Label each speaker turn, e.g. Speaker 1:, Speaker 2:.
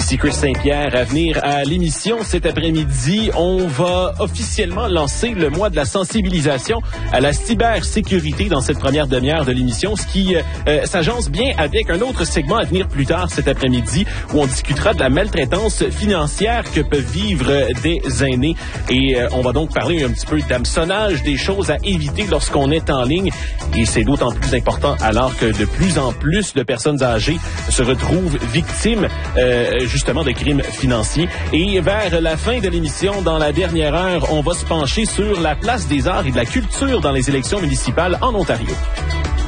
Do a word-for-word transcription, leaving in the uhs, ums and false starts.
Speaker 1: Ici Chris Saint-Pierre. À venir à l'émission cet après-midi, on va officiellement lancer le mois de la sensibilisation à la cybersécurité dans cette première demi-heure de l'émission, ce qui euh, s'agence bien avec un autre segment à venir plus tard cet après-midi où on discutera de la maltraitance financière que peuvent vivre des aînés. Et euh, on va donc parler un petit peu d'hameçonnage, des choses à éviter lorsqu'on est en ligne. Et c'est d'autant plus important alors que de plus en plus de personnes âgées se retrouvent victimes euh, justement de crimes financiers. Et vers la fin de l'émission, dans la dernière heure, on va se pencher sur la place des arts et de la culture dans les élections municipales en Ontario.